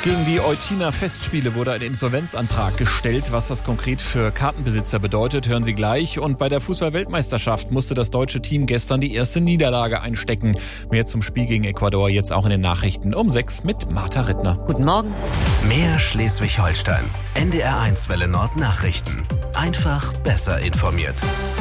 Gegen die Eutina Festspiele wurde ein Insolvenzantrag gestellt. Was das konkret für Kartenbesitzer bedeutet, hören Sie gleich. Und bei der Fußball-Weltmeisterschaft musste das deutsche Team gestern die erste Niederlage einstecken. Mehr zum Spiel gegen Ecuador jetzt auch in den Nachrichten um 6 mit Martha Rittner. Guten Morgen. Mehr Schleswig-Holstein. NDR1 Welle Nord Nachrichten. Einfach besser informiert.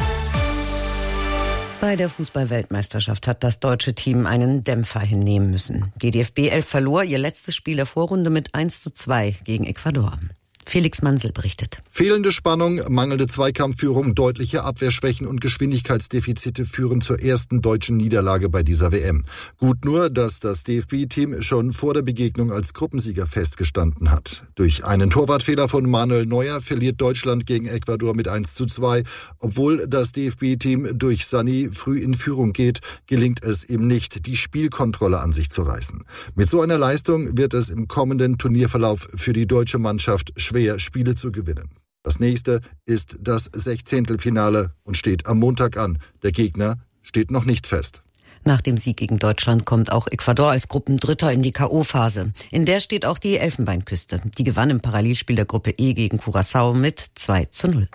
Bei der Fußball-Weltmeisterschaft hat das deutsche Team einen Dämpfer hinnehmen müssen. Die DFB 11 verlor ihr letztes Spiel der Vorrunde mit 1:2 gegen Ecuador. Felix Mansel berichtet. Fehlende Spannung, mangelnde Zweikampfführung, deutliche Abwehrschwächen und Geschwindigkeitsdefizite führen zur ersten deutschen Niederlage bei dieser WM. Gut nur, dass das DFB-Team schon vor der Begegnung als Gruppensieger festgestanden hat. Durch einen Torwartfehler von Manuel Neuer verliert Deutschland gegen Ecuador mit 1:2. Obwohl das DFB-Team durch Sané früh in Führung geht, gelingt es ihm nicht, die Spielkontrolle an sich zu reißen. Mit so einer Leistung wird es im kommenden Turnierverlauf für die deutsche Mannschaft schwer, Spiele zu gewinnen. Das nächste ist das Sechzehntelfinale und steht am Montag an. Der Gegner steht noch nicht fest. Nach dem Sieg gegen Deutschland kommt auch Ecuador als Gruppendritter in die K.O.-Phase. In der steht auch die Elfenbeinküste. Die gewann im Parallelspiel der Gruppe E gegen Curaçao mit 2:0.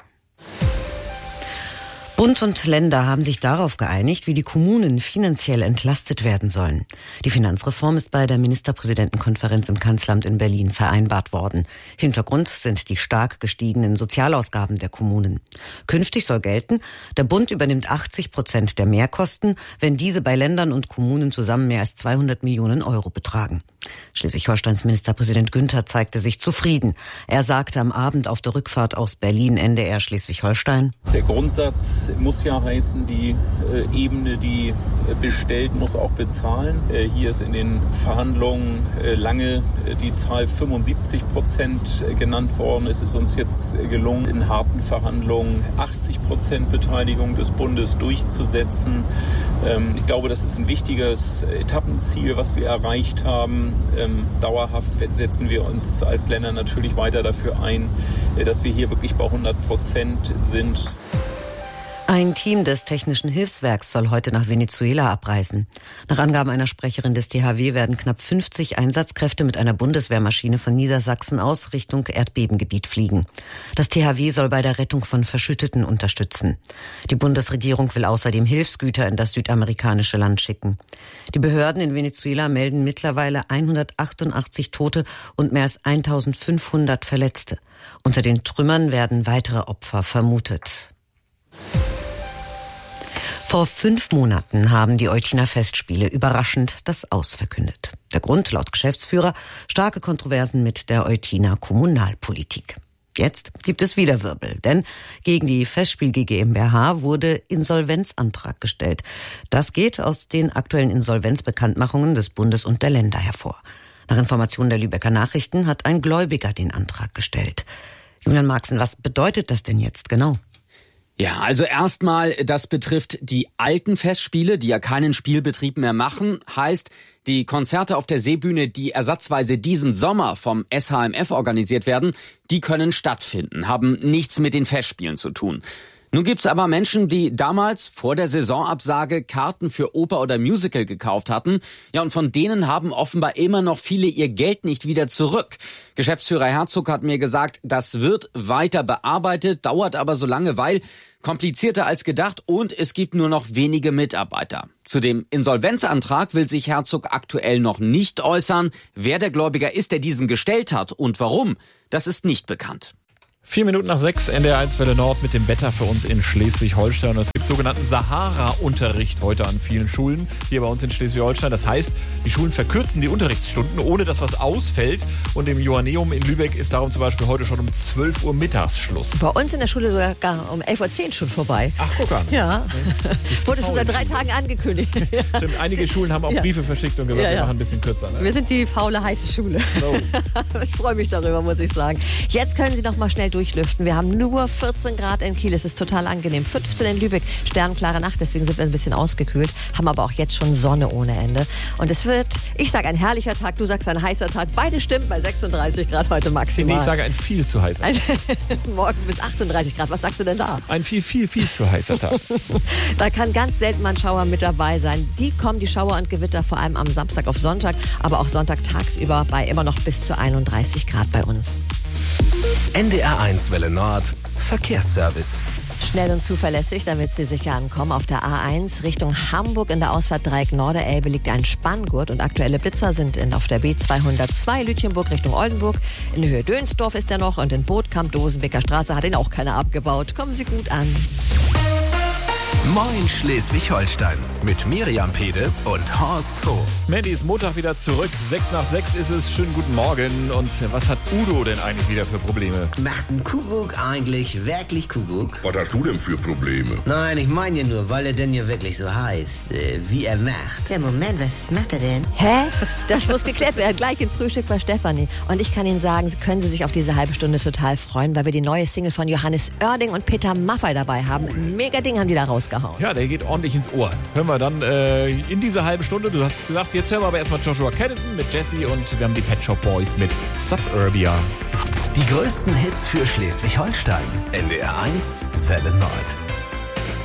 Bund und Länder haben sich darauf geeinigt, wie die Kommunen finanziell entlastet werden sollen. Die Finanzreform ist bei der Ministerpräsidentenkonferenz im Kanzleramt in Berlin vereinbart worden. Hintergrund sind die stark gestiegenen Sozialausgaben der Kommunen. Künftig soll gelten, der Bund übernimmt 80% der Mehrkosten, wenn diese bei Ländern und Kommunen zusammen mehr als 200 Millionen Euro betragen. Schleswig-Holsteins Ministerpräsident Günther zeigte sich zufrieden. Er sagte am Abend auf der Rückfahrt aus Berlin, NDR Schleswig-Holstein: Der Grundsatz muss ja heißen, die Ebene, die bestellt, muss auch bezahlen. Hier ist in den Verhandlungen lange die Zahl 75% genannt worden. Es ist uns jetzt gelungen, in harten Verhandlungen 80% Beteiligung des Bundes durchzusetzen. Ich glaube, das ist ein wichtiges Etappenziel, was wir erreicht haben. Dauerhaft setzen wir uns als Länder natürlich weiter dafür ein, dass wir hier wirklich bei 100% sind. Ein Team des Technischen Hilfswerks soll heute nach Venezuela abreisen. Nach Angaben einer Sprecherin des THW werden knapp 50 Einsatzkräfte mit einer Bundeswehrmaschine von Niedersachsen aus Richtung Erdbebengebiet fliegen. Das THW soll bei der Rettung von Verschütteten unterstützen. Die Bundesregierung will außerdem Hilfsgüter in das südamerikanische Land schicken. Die Behörden in Venezuela melden mittlerweile 188 Tote und mehr als 1500 Verletzte. Unter den Trümmern werden weitere Opfer vermutet. Vor 5 Monaten haben die Eutina Festspiele überraschend das Aus verkündet. Der Grund laut Geschäftsführer: starke Kontroversen mit der Eutina Kommunalpolitik. Jetzt gibt es wieder Wirbel, denn gegen die Festspiel GmbH wurde Insolvenzantrag gestellt. Das geht aus den aktuellen Insolvenzbekanntmachungen des Bundes und der Länder hervor. Nach Informationen der Lübecker Nachrichten hat ein Gläubiger den Antrag gestellt. Julian Marxen, was bedeutet das denn jetzt genau? Ja, also erstmal, das betrifft die alten Festspiele, die ja keinen Spielbetrieb mehr machen. Heißt, die Konzerte auf der Seebühne, die ersatzweise diesen Sommer vom SHMF organisiert werden, die können stattfinden, haben nichts mit den Festspielen zu tun. Nun gibt's aber Menschen, die damals vor der Saisonabsage Karten für Oper oder Musical gekauft hatten. Ja, und von denen haben offenbar immer noch viele ihr Geld nicht wieder zurück. Geschäftsführer Herzog hat mir gesagt, das wird weiter bearbeitet, dauert aber so lange, weil komplizierter als gedacht und es gibt nur noch wenige Mitarbeiter. Zu dem Insolvenzantrag will sich Herzog aktuell noch nicht äußern. Wer der Gläubiger ist, der diesen gestellt hat und warum, das ist nicht bekannt. 4 Minuten nach 6, NDR1 Welle Nord mit dem Wetter für uns in Schleswig-Holstein. Es gibt sogenannten Sahara-Unterricht heute an vielen Schulen hier bei uns in Schleswig-Holstein. Das heißt, die Schulen verkürzen die Unterrichtsstunden, ohne dass was ausfällt. Und im Joanneum in Lübeck ist darum zum Beispiel heute schon um 12 Uhr mittags Schluss. Bei uns in der Schule sogar um 11:10 Uhr schon vorbei. Ach, guck an. Ja, wurde schon seit 3 Tagen angekündigt. Stimmt, einige Schulen haben auch Briefe verschickt und gesagt, wir machen ein bisschen kürzer. Ne? Wir sind die faule, heiße Schule. So. Ich freue mich darüber, muss ich sagen. Jetzt können Sie noch mal schnell durchlüften. Wir haben nur 14 Grad in Kiel. Es ist total angenehm. 15 in Lübeck. Sternklare Nacht, deswegen sind wir ein bisschen ausgekühlt. Haben aber auch jetzt schon Sonne ohne Ende. Und es wird, ich sage ein herrlicher Tag, du sagst ein heißer Tag. Beide stimmen bei 36 Grad heute maximal. Nee, ich sage ein viel zu heißer Tag. Morgen bis 38 Grad. Was sagst du denn da? Ein viel, viel, viel zu heißer Tag. Da kann ganz selten mal ein Schauer mit dabei sein. Die Schauer und Gewitter vor allem am Samstag auf Sonntag, aber auch Sonntag tagsüber bei immer noch bis zu 31 Grad bei uns. NDR1 Welle Nord, Verkehrsservice. Schnell und zuverlässig, damit Sie sicher ankommen. Auf der A1 Richtung Hamburg in der Ausfahrt Dreieck Norderelbe liegt ein Spanngurt und aktuelle Blitzer sind auf der B202 Lütjenburg Richtung Oldenburg. In Höhe Dönsdorf ist er noch und in Bootkamp Dosenbeker Straße hat ihn auch keiner abgebaut. Kommen Sie gut an. Moin Schleswig-Holstein mit Miriam Pede und Horst Hof. Mandy ist Montag wieder zurück. 5:06 ist es. Schönen guten Morgen. Und was hat Udo denn eigentlich wieder für Probleme? Macht ein Kuckuck eigentlich wirklich Kuckuck? Was hast du denn für Probleme? Nein, ich meine ja nur, weil er denn ja wirklich so heißt, wie er macht. Ja, Moment, was macht er denn? Hä? Das muss geklärt werden. Gleich im Frühstück bei Stefanie. Und ich kann Ihnen sagen, können Sie sich auf diese halbe Stunde total freuen, weil wir die neue Single von Johannes Oerding und Peter Maffay dabei haben. Mega Ding haben die da rausgehauen. Ja, der geht ordentlich ins Ohr. Hören wir dann in dieser halben Stunde. Du hast gesagt, jetzt hören wir aber erstmal Joshua Caddison mit Jessie und wir haben die Pet Shop Boys mit Suburbia. Die größten Hits für Schleswig-Holstein. NDR1 Welle Nord.